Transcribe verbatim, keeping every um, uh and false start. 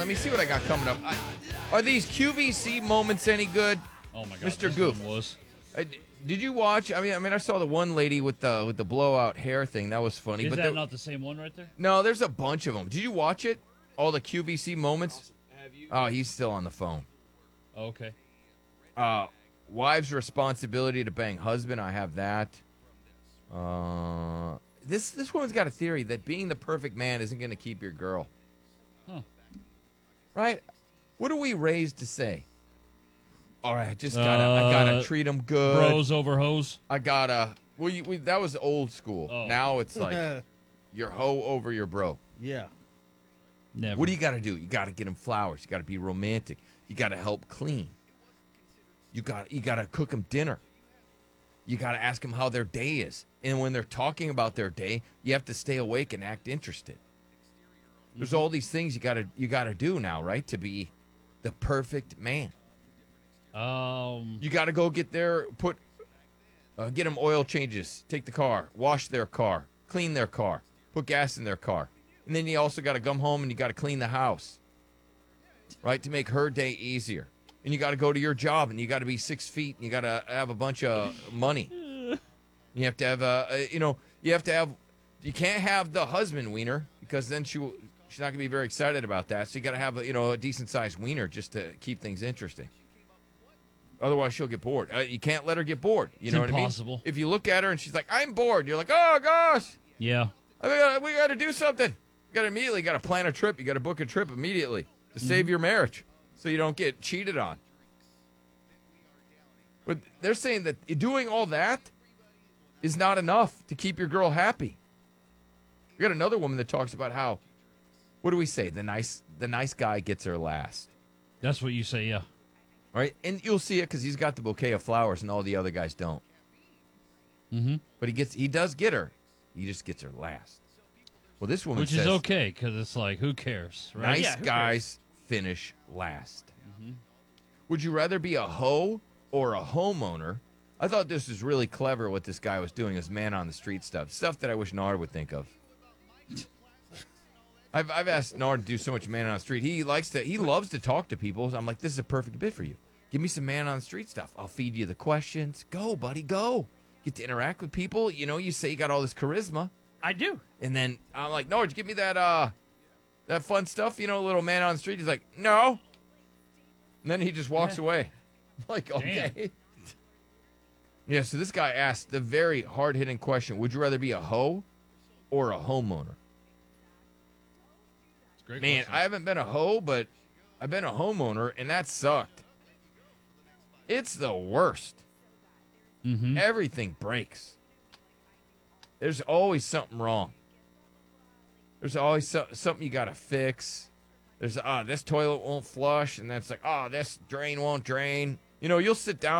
me see what I got coming up. I, are these Q V C moments any good? Oh my God, Mister this Goof. one was. Uh, d- did you watch? I mean, I mean, I saw the one lady with the with the blowout hair thing. That was funny. Is but that there- not the same one right there? No, there's a bunch of them. Did you watch it? All the Q V C moments. Oh, he's still on the phone. Oh, okay. Uh, wife's responsibility to bang husband. I have that. Uh, this this woman's got a theory that being the perfect man isn't going to keep your girl. Huh. Right? What are we raised to say? All right, just gotta, I gotta Uh, treat them good. Bros over hoes. I gotta. Well, you, we, that was old school. Oh. Now it's like your hoe over your bro. Yeah. Never. What do you got to do? You got to get him flowers. You got to be romantic. You got to help clean. You got you got to cook them dinner. You got to ask them how their day is. And when they're talking about their day, you have to stay awake and act interested. There's all these things you got to you got to do now, right, to be the perfect man. Um. You got to go get their put uh, get them oil changes, take the car, wash their car, clean their car, put gas in their car. And then you also got to come home and you got to clean the house, right, to make her day easier. And you got to go to your job and you got to be six feet and you got to have a bunch of money. You have to have a, a, you know, you have to have, you can't have the husband wiener because then she will, she's not going to be very excited about that. So you got to have, a, you know, a decent sized wiener just to keep things interesting. Otherwise, she'll get bored. Uh, you can't let her get bored. You It's know impossible. what I mean? If you look at her and she's like, "I'm bored," you're like, "Oh gosh, Yeah. I mean, uh, we got to do something. You got to immediately got to plan a trip. You got to book a trip immediately to Mm-hmm. save your marriage, so you don't get cheated on." But they're saying that doing all that is not enough to keep your girl happy. We got another woman that talks about how, what do we say? The nice, the nice guy gets her last, That's what you say. Yeah. right? And you'll see it because he's got the bouquet of flowers, and all the other guys don't. Mm-hmm. But he gets, he does get her. He just gets her last. Well, this woman Which says, is okay because it's like, who cares, right? nice Yeah, who guys finish last. Would you rather be a hoe or a homeowner? I thought this was really clever what this guy was doing, his man on the street stuff. Stuff that I wish Nard would think of. I've, I've asked Nard to do so much man on the street. He likes to, he loves to talk to people. So I'm like, this is a perfect bit for you. Give me some man on the street stuff. I'll feed you the questions. Go, buddy, go. Get to interact with people. You know, you say you got all this charisma. I do. And then I'm like, Nard, give me that uh that fun stuff, you know, little man on the street. He's like, no. And then he just walks away. I'm like, okay. Yeah, so this guy asked the very hard-hitting question, would you rather be a hoe or a homeowner? It's a great Man, question. I haven't been a hoe, but I've been a homeowner, and that sucked. It's the worst. Mm-hmm. Everything breaks. There's always something wrong. There's always so, something you got to fix. There's, ah, this toilet won't flush, and that's like, ah, this drain won't drain. You know, you'll sit down